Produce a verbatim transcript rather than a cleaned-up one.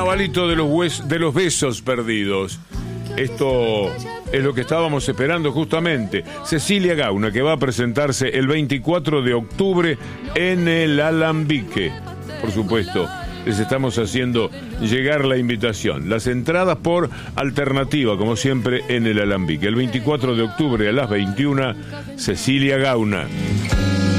Carnavalito de los, hues- de los besos perdidos. Esto es lo que estábamos esperando justamente. Cecilia Gauna, que va a presentarse el veinticuatro de octubre en el Alambique. Por supuesto, les estamos haciendo llegar la invitación. Las entradas por alternativa, como siempre, en el Alambique. El veinticuatro de octubre a las veintiuna, Cecilia Gauna.